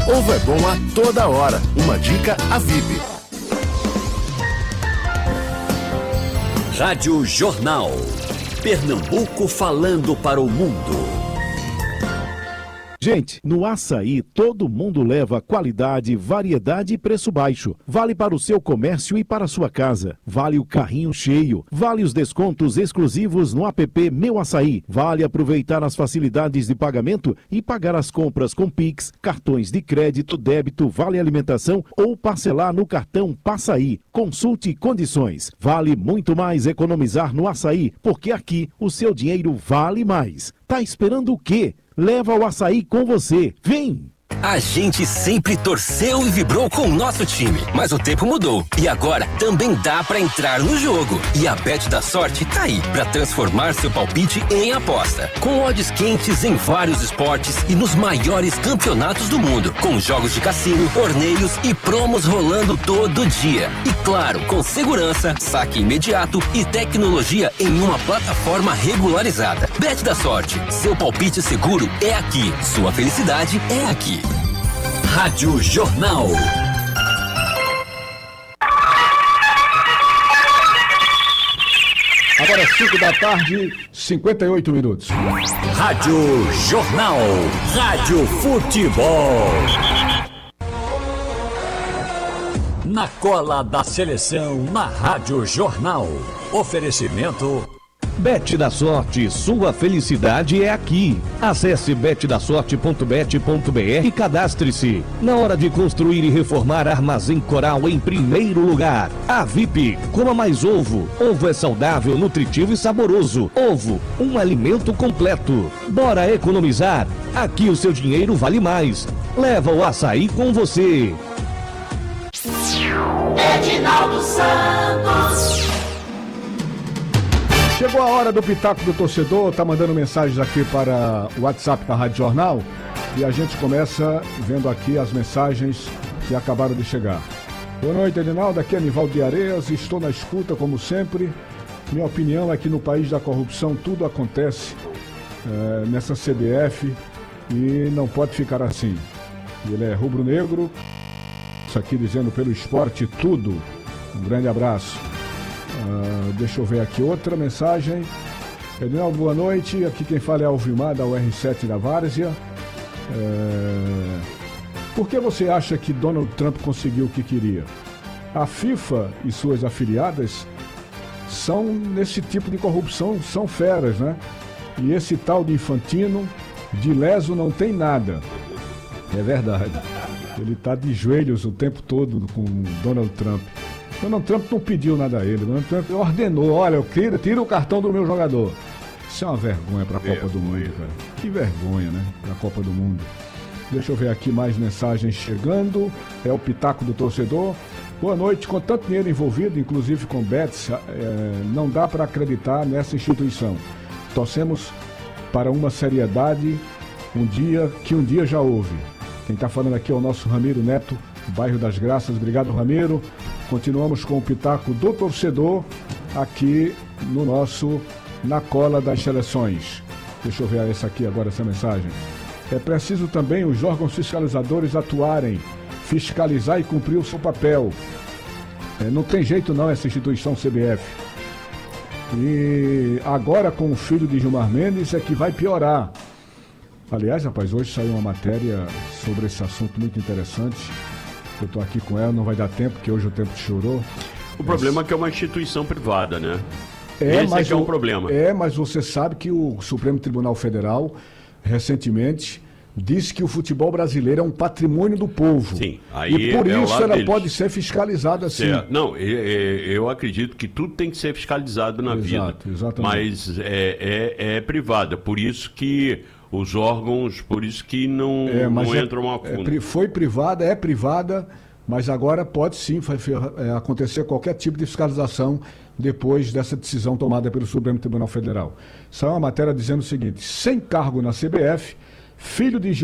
Ovo é bom a toda hora. Uma dica Avip. Rádio Jornal. Pernambuco falando para o mundo. Gente, no açaí todo mundo leva qualidade, variedade e preço baixo. Vale para o seu comércio e para a sua casa. Vale o carrinho cheio. Vale os descontos exclusivos no app Meu Açaí. Vale aproveitar as facilidades de pagamento e pagar as compras com Pix, cartões de crédito, débito, vale alimentação ou parcelar no cartão Passaí. Consulte condições. Vale muito mais economizar no açaí, porque aqui o seu dinheiro vale mais. Tá esperando o quê? Leva o açaí com você. Vem! A gente sempre torceu e vibrou com o nosso time, mas o tempo mudou e agora também dá pra entrar no jogo. E a Bet da Sorte tá aí pra transformar seu palpite em aposta. Com odds quentes em vários esportes e nos maiores campeonatos do mundo, com jogos de cassino, torneios e promos rolando todo dia. E claro, com segurança, saque imediato e tecnologia em uma plataforma regularizada. Bet da Sorte, seu palpite seguro é aqui, sua felicidade é aqui. Rádio Jornal. Agora 5 da tarde, 58 minutos. Rádio Jornal. Rádio Futebol. Na cola da seleção, na Rádio Jornal. Oferecimento... Bet da Sorte, sua felicidade é aqui. Acesse betdasorte.bet.br e cadastre-se. Na hora de construir e reformar, Armazém Coral em primeiro lugar. Avip, coma mais ovo. Ovo é saudável, nutritivo e saboroso. Ovo, um alimento completo. Bora economizar? Aqui o seu dinheiro vale mais. Leva o açaí com você. Edinaldo Santos. Chegou a hora do Pitaco do Torcedor, tá mandando mensagens aqui para o WhatsApp da Rádio Jornal e a gente começa vendo aqui as mensagens que acabaram de chegar. Boa noite, Edinaldo, aqui é Nivaldo de Areias, estou na escuta como sempre. Minha opinião é que no país da corrupção tudo acontece nessa CBF e não pode ficar assim. Ele é rubro-negro, isso aqui dizendo pelo esporte tudo. Um grande abraço. Deixa eu ver aqui outra mensagem. Edinaldo, boa noite. Aqui quem fala é Alvimar, da UR7 da Várzea. Por que você acha que Donald Trump conseguiu o que queria? A FIFA e suas afiliadas são nesse tipo de corrupção, são feras, né? E esse tal de Infantino, de leso, não tem nada. É verdade. Ele está de joelhos o tempo todo com Donald Trump. Donald Trump não pediu nada a ele. Donald Trump ordenou, olha, eu tira o cartão do meu jogador. Isso é uma vergonha para a Copa do Mundo, cara. Que vergonha, né? Para a Copa do Mundo. Deixa eu ver aqui mais mensagens chegando. É o Pitaco do Torcedor. Boa noite. Com tanto dinheiro envolvido, inclusive com bets, não dá para acreditar nessa instituição. Torcemos para uma seriedade que um dia já houve. Quem está falando aqui é o nosso Ramiro Neto, bairro das Graças. Obrigado, Ramiro. Continuamos com o Pitaco do Torcedor aqui no nosso Na Cola das Seleções. Deixa eu ver essa mensagem. É preciso também os órgãos fiscalizadores atuarem, fiscalizar e cumprir o seu papel. Não tem jeito não essa instituição CBF. E agora com o filho de Gilmar Mendes é que vai piorar. Aliás, rapaz, hoje saiu uma matéria sobre esse assunto muito interessante. Eu estou aqui com ela, não vai dar tempo, porque hoje o tempo chorou. O problema é que é uma instituição privada, né? Esse é que é um problema. Mas você sabe que o Supremo Tribunal Federal, recentemente, disse que o futebol brasileiro é um patrimônio do povo. Sim, aí e por isso ela deles. pode ser fiscalizada assim. Não, eu acredito que tudo tem que ser fiscalizado na vida. Exatamente. Mas é privada, por isso que os órgãos, por isso que não entram a fundo. Foi privada, é privada, mas agora pode sim acontecer qualquer tipo de fiscalização depois dessa decisão tomada pelo Supremo Tribunal Federal. Saiu uma matéria dizendo o seguinte: sem cargo na CBF, filho de